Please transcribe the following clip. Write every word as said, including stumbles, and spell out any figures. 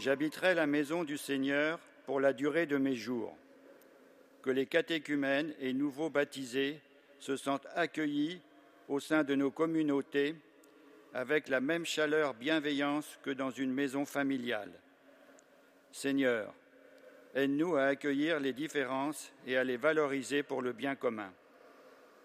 J'habiterai la maison du Seigneur pour la durée de mes jours. Que les catéchumènes et nouveaux baptisés se sentent accueillis au sein de nos communautés avec la même chaleur bienveillance que dans une maison familiale. Seigneur, aide-nous à accueillir les différences et à les valoriser pour le bien commun.